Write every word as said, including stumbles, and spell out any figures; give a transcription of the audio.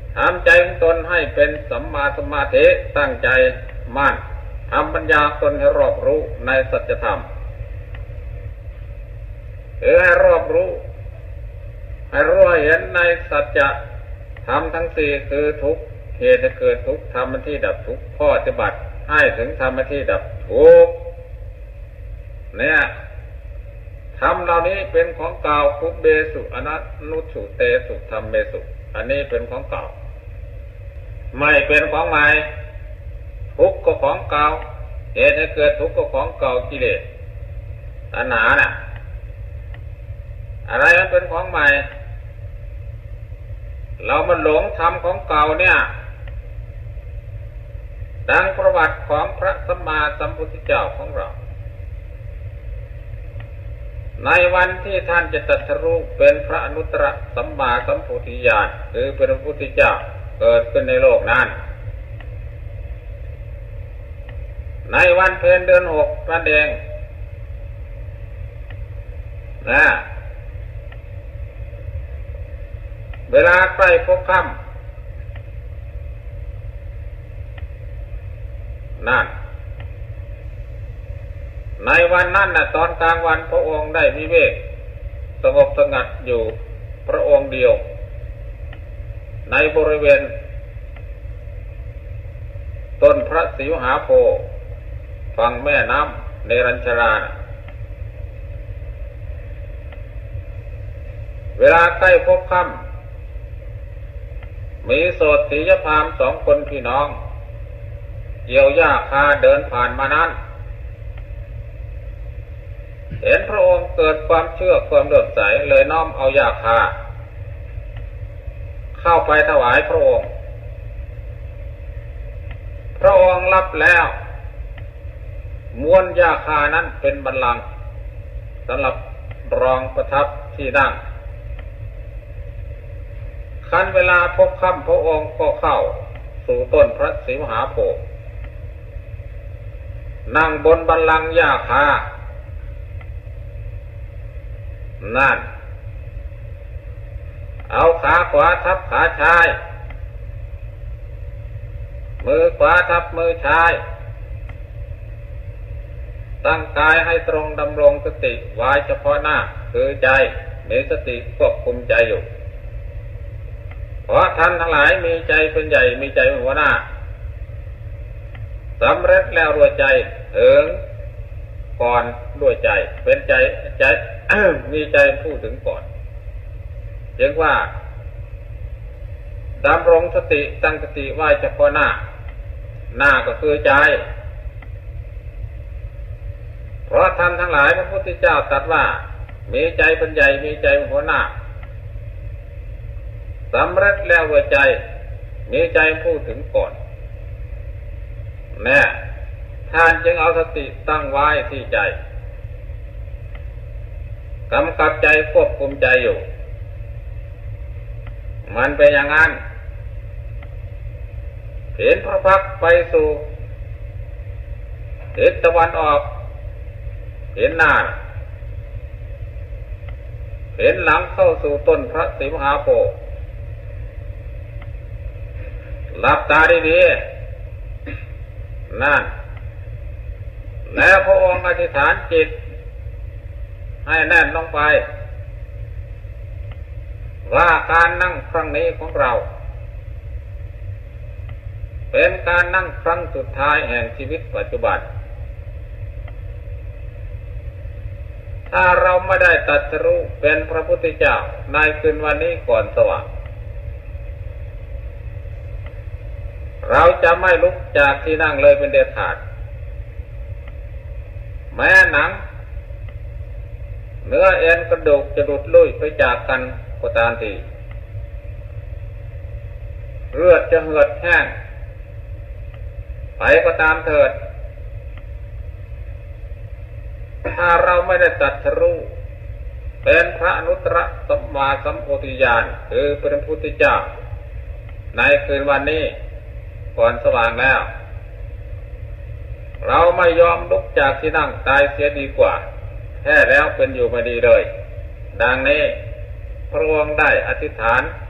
ทำใจของตนให้เป็นสัมมาสมาธิตั้งใจมั่นทำปัญญาตนให้รอบรู้ในสัจธรรมหรือให้รอบรู้ให้รู้ให้เห็นในสัจธรรมทั้งสี่คือทุกข์เหตุให้เกิดทุกข์ธรรมที่ดับทุกข์ข้อปฏิบัติให้ถึงธรรมที่ดับทุกข์เนี่ยธรรมเหล่านี้เป็นของเก่าคุเบสุอนัตนุสุเตสุธรรมเมสุอันนี้เป็นของเก่าไม่เป็นของใหม่ทุกข์ก็ของเก่าเหตุให้เกิดทุกข์ก็ของเก่ากิเลสตัณหาน่ะอะไรมันเป็นของใหม่เรามันหลงธรรมของเก่าเนี่ยดังประวัติของพระสัมมาสัมพุทธเจ้าของเราในวันที่ท่านจะตรัสรู้เป็นพระอนุตตรสัมมาสัมโพธิญาณคือเป็นพระพุทธเจ้าเกิดขึ้นในโลกนั้นในวันเพ็ญเดือนหกนั่นเองนะเวลาใกล้พบค่ำนั่นในวันนั้นน่ะตอนกลางวันพระองค์ได้วิเวกสงบสงัดอยู่พระองค์เดียวในบริเวณต้นพระศรีมหาโพธิ์ฝั่งแม่น้ำเนรัญชรานะเวลาใกล้พบค่ำมีโสตถียพราหมณ์สองคนพี่น้องเกี่ยวหญ้าคาเดินผ่านมานั้นเห็นพระองค์เกิดความเชื่อความเลื่อมใสเลยน้อมเอาหญ้าคาเข้าไปถวายพระองค์พระองค์รับแล้วม้วนหญ้าคานั้นเป็นบัลลังก์สำหรับรองประทับที่นั่งคันเวลาพบค่ำพระองค์ก็เข้าสู่ต้นพระศรีมหาโพธิ์นั่งบนบัลลังก์หญ้าคานั่นเอาขาขวาทับขาซ้ายมือขวาทับมือซ้ายตั้งกายให้ตรงดำรงสติไว้เฉพาะหน้าคือใจมีสติควบคุมใจอยู่เพราะท่านทั้งหลายมีใจเป็นใหญ่มีใจเป็นหัวหน้าสำเร็จแล้วด้วยใจถึงก่อนด้วยใจเป็นใจใจ มีใจพูดถึงก่อนจึงว่าดำรงสติตั้งสติไว้เฉพาะหน้าหน้าก็คือใจเพราะท่านทั้งหลายพระพุทธเจ้าตรัสว่ามีใจเป็นใหญ่มีใจเป็นหัวหน้าสำเร็จแล้วด้วยใจมีใจพูดถึงก่อนแน่ท่านจึงเอาสติตั้งไว้ที่ใจกำกับใจควบคุมใจอยู่มันเป็นอย่างนั้นเห็นพระพักตร์ไปสู่ทิศตะวันออกเห็นหน้าเห็นหลังเข้าสู่ต้นพระศรีมหาโพธิ์หลับตาดีๆนั่นแล้วพระองค์อธิษฐานจิตให้แน่นลงไปว่าการนั่งครั้งนี้ของเราเป็นการนั่งครั้งสุดท้ายแห่งชีวิตปัจจุบันถ้าเราไม่ได้ตรัสรู้เป็นพระพุทธเจ้าในคืนวันนี้ก่อนสว่างเราจะไม่ลุกจากที่นั่งเลยเป็นเด็ดขาดแม้หนังเนื้อเอ็นกระดูกจะหลุดลุ่ยไปจากกันก็ตามทีเลือดจะเหือดแห้งไปก็ตามเถิดถ้าเราไม่ได้ตรัสรู้เป็นพระอนุตตรสัมมาสัมโพธิญาณคือเป็นพระพุทธเจ้าในคืนวันนี้ก่อนสว่างแล้วเราไม่ยอมลุกจากที่นั่งตายเสียดีกว่าแท้แล้วเป็นอยู่ไม่ดีเลยดังนี้พระองค์ได้อธิษฐาน